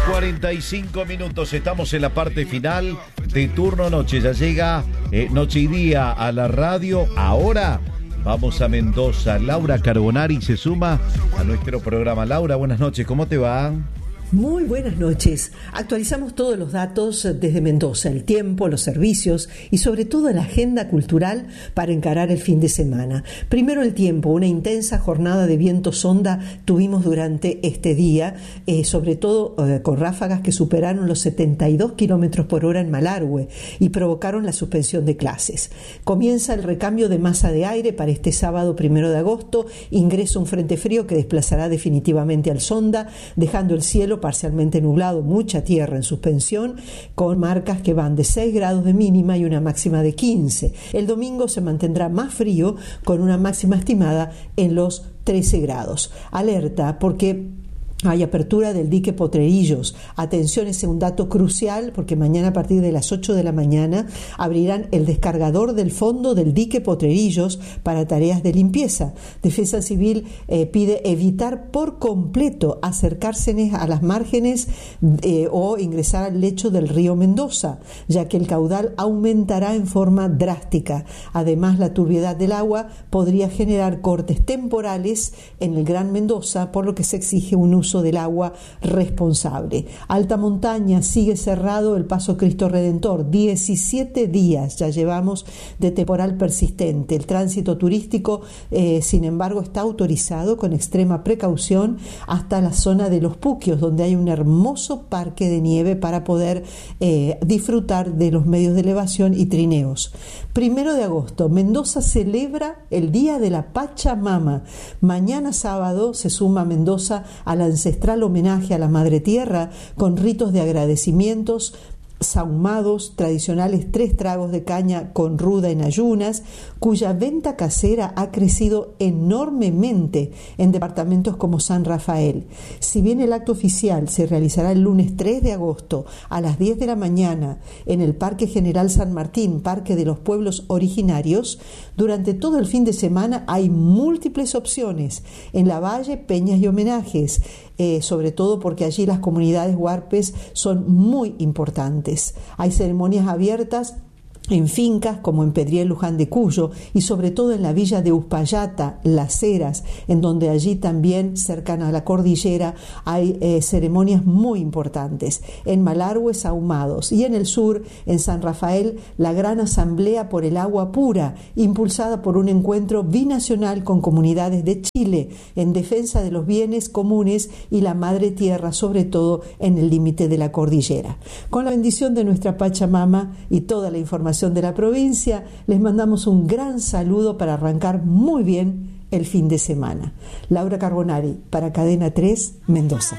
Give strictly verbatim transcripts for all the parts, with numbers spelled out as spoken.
cuarenta y cinco minutos, estamos en la parte final de Turno Noche. Ya llega eh, Noche y Día a la radio. Ahora vamos a Mendoza. Laura Carbonari se suma a nuestro programa. Laura, buenas noches, ¿cómo te va? Muy buenas noches. Actualizamos todos los datos desde Mendoza, el tiempo, los servicios y sobre todo la agenda cultural para encarar el fin de semana. Primero el tiempo, una intensa jornada de viento sonda tuvimos durante este día, eh, sobre todo eh, con ráfagas que superaron los setenta y dos kilómetros por hora en Malargüe y provocaron la suspensión de clases. Comienza el recambio de masa de aire para este sábado primero de agosto, ingresa un frente frío que desplazará definitivamente al sonda, dejando el cielo parcialmente nublado, mucha tierra en suspensión, con marcas que van de seis grados de mínima y una máxima de quince. El domingo se mantendrá más frío, con una máxima estimada en los trece grados. Alerta porque hay apertura del dique Potrerillos. Atención, ese es un dato crucial porque mañana a partir de las ocho de la mañana abrirán el descargador del fondo del dique Potrerillos para tareas de limpieza. Defensa Civil eh, pide evitar por completo acercarse a las márgenes eh, o ingresar al lecho del río Mendoza, ya que el caudal aumentará en forma drástica. Además, la turbiedad del agua podría generar cortes temporales en el Gran Mendoza, por lo que se exige un uso del agua responsable. Alta montaña, sigue cerrado el Paso Cristo Redentor. diecisiete días ya llevamos de temporal persistente. El tránsito turístico, eh, sin embargo, está autorizado con extrema precaución hasta la zona de Los Puquios, donde hay un hermoso parque de nieve para poder eh, disfrutar de los medios de elevación y trineos. Primero de agosto, Mendoza celebra el Día de la Pachamama. Mañana sábado se suma Mendoza a la ancestral homenaje a la Madre Tierra con ritos de agradecimientos, sahumados, tradicionales tres tragos de caña con ruda en ayunas, cuya venta casera ha crecido enormemente en departamentos como San Rafael. Si bien el acto oficial se realizará el lunes tres de agosto a las diez de la mañana en el Parque General San Martín, Parque de los Pueblos Originarios, durante todo el fin de semana hay múltiples opciones en la Valle, peñas y homenajes, eh, sobre todo porque allí las comunidades huarpes son muy importantes. Hay ceremonias abiertas en fincas como en Pedriel Luján de Cuyo y sobre todo en la villa de Uspallata, Las Heras, en donde allí también, cercana a la cordillera, hay eh, ceremonias muy importantes. En Malargüe, sahumados, y en el sur, en San Rafael, la gran asamblea por el agua pura, impulsada por un encuentro binacional con comunidades de Chile en defensa de los bienes comunes y la madre tierra, sobre todo en el límite de la cordillera. Con la bendición de nuestra Pachamama y toda la información de la provincia, les mandamos un gran saludo para arrancar muy bien el fin de semana. Laura Carbonari para Cadena tres, Mendoza.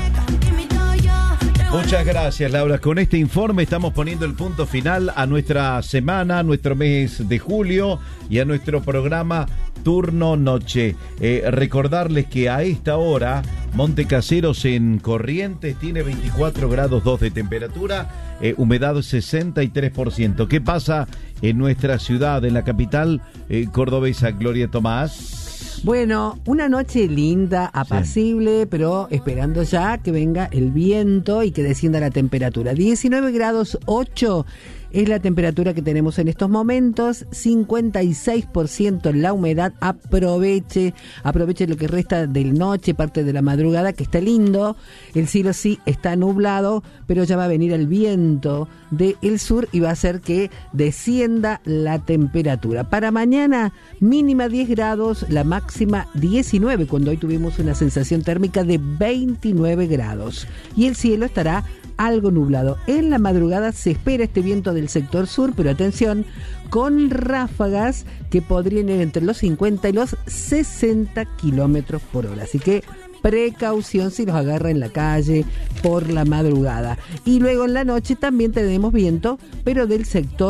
Muchas gracias, Laura. Con este informe estamos poniendo el punto final a nuestra semana, a nuestro mes de julio y a nuestro programa Turno Noche. Eh, recordarles que a esta hora Montecaseros en Corrientes tiene veinticuatro grados dos de temperatura, eh, humedad sesenta y tres por ciento. ¿Qué pasa en nuestra ciudad, en la capital eh, cordobesa, Gloria Tomás? Bueno, una noche linda, apacible, sí, pero esperando ya que venga el viento y que descienda la temperatura. diecinueve grados ocho es la temperatura que tenemos en estos momentos, cincuenta y seis por ciento la humedad. Aproveche, aproveche lo que resta de noche, parte de la madrugada, que está lindo. El cielo sí está nublado, pero ya va a venir el viento del sur y va a hacer que descienda la temperatura. Para mañana, mínima diez grados, la máxima diecinueve, cuando hoy tuvimos una sensación térmica de veintinueve grados. Y el cielo estará algo nublado. En la madrugada se espera este viento del sector sur, pero atención, con ráfagas que podrían ir entre los cincuenta y los sesenta kilómetros por hora. Así que precaución si los agarra en la calle por la madrugada. Y luego en la noche también tenemos viento, pero del sector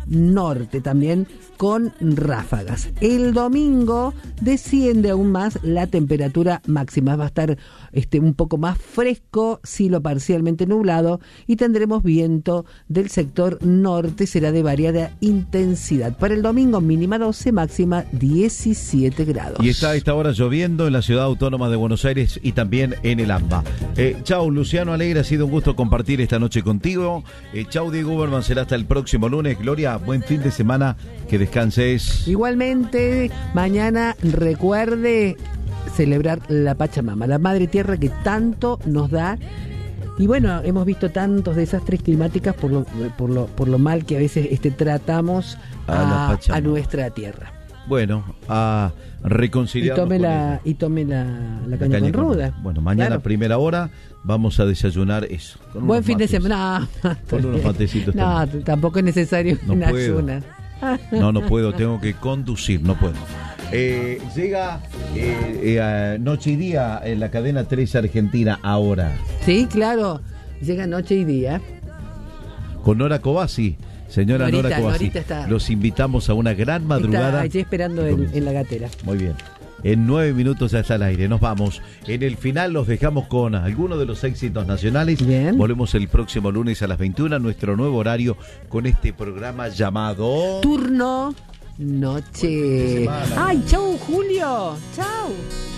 norte también con ráfagas. El domingo desciende aún más la temperatura máxima, va a estar este, un poco más fresco, cielo parcialmente nublado y tendremos viento del sector norte, será de variada intensidad. Para el domingo mínima doce, máxima diecisiete grados. Y está a esta hora lloviendo en la Ciudad Autónoma de Buenos Aires y también en el AMBA. Eh, chau, Luciano Alegre, ha sido un gusto compartir esta noche contigo. Eh, chau, Diego Uberman, será hasta el próximo lunes. Gloria, buen fin de semana, que descanses. Igualmente, mañana recuerde celebrar la Pachamama, la Madre Tierra que tanto nos da. Y bueno, hemos visto tantos desastres climáticos por lo, por lo, por lo mal que a veces este, tratamos a, a, a nuestra tierra. Bueno, a reconciliar. Y tome la, y tome la, la caña, la caña con ruda. Bueno, mañana claro. Primera hora vamos a desayunar eso. Buen fin mates. de semana. No, con unos matecitos. No, también. Tampoco es necesario no una puedo. ayuna. No, no puedo, tengo que conducir, no puedo. Eh, llega eh, eh, Noche y Día en la cadena tres Argentina ahora. Sí, claro, llega Noche y Día. Con Nora Cobasi, señora Norita, Nora Cobasi. Los invitamos a una gran madrugada. Está allí esperando en, en la gatera. Muy bien. En nueve minutos ya está al aire, nos vamos. En el final los dejamos con algunos de los éxitos nacionales. Bien. Volvemos el próximo lunes a las veintiuna, nuestro nuevo horario, con este programa llamado... Turno Noche. Buen fin de semana. ¡Ay, chau, Julio! ¡Chau!